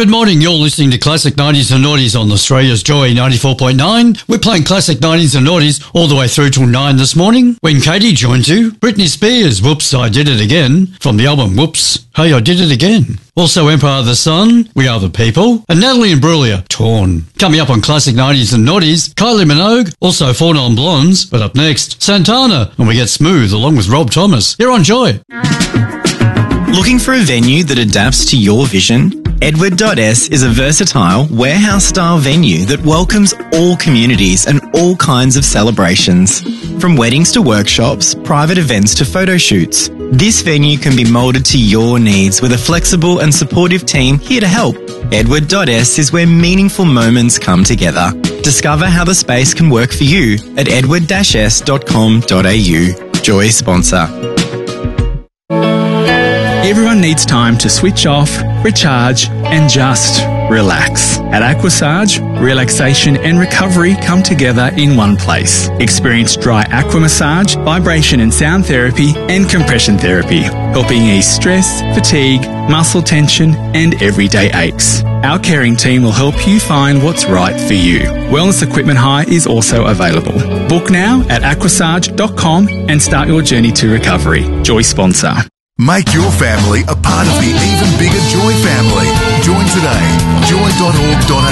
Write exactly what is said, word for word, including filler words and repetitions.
Good morning, you're listening to Classic nineties and Noughties on Australia's Joy ninety-four point nine. We're playing Classic nineties and Noughties all the way through till nine this morning. When Katie joins you, Britney Spears, Whoops, I Did It Again, from the album Whoops, Hey, I Did It Again. Also Empire of the Sun, We Are the People, and Natalie Imbruglia, Torn. Coming up on Classic nineties and Noughties, Kylie Minogue, also Four Non Blondes, but up next, Santana, and we get Smooth along with Rob Thomas. Here on Joy. Looking for a venue that adapts to your vision? Edward dot S is a versatile, warehouse-style venue that welcomes all communities and all kinds of celebrations. From weddings to workshops, private events to photo shoots, this venue can be moulded to your needs with a flexible and supportive team here to help. Edward dot S is where meaningful moments come together. Discover how the space can work for you at edward dash s dot com dot a u. Joy sponsor. Everyone needs time to switch off, recharge, and just relax. At Aquasage, relaxation and recovery come together in one place. Experience dry aqua massage, vibration and sound therapy, and compression therapy, helping ease stress, fatigue, muscle tension, and everyday aches. Our caring team will help you find what's right for you. Wellness equipment hire is also available. Book now at aquasage dot com and start your journey to recovery. Joy sponsor. Make your family a part of the even bigger Joy family. Join today. joy dot org dot a